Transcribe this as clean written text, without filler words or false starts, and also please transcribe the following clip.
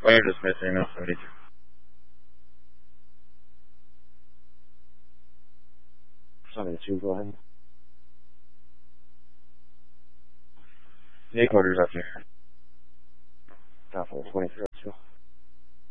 Oh, you're just missing email 72. Go ahead. The quarters up here. Top 23.